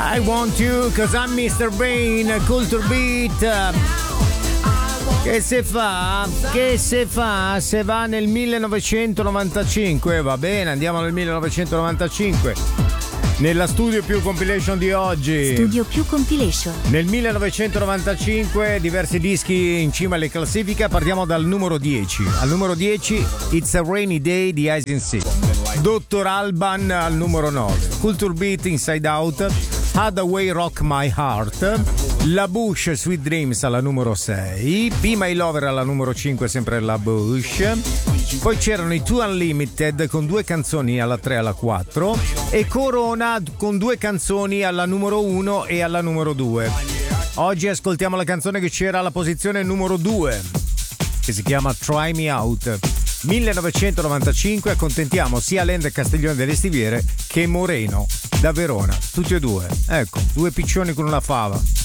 I want you cause I'm Mr. Brain, Culture Beat. Che se fa? Se va nel 1995, va bene, andiamo nel 1995. Nella Studio Più Compilation di oggi. Studio Più Compilation. Nel 1995 diversi dischi in cima alle classifiche, partiamo dal numero 10. Al numero 10 It's a Rainy Day di Eyes in Sea. Dr. Alban al numero 9. Culture Beat Inside Out. Hathaway Rock My Heart. La Bush Sweet Dreams alla numero 6. Be My Lover alla numero 5, sempre La Bush. Poi c'erano i Two Unlimited con 2 canzoni alla 3 e alla 4 e Corona con 2 canzoni alla numero 1 e alla numero 2. Oggi ascoltiamo la canzone che c'era alla posizione numero 2, che si chiama Try Me Out. 1995, accontentiamo sia Lende Castiglione delle Stiviere che Moreno da Verona, tutti e due. Ecco, 2 piccioni con una fava.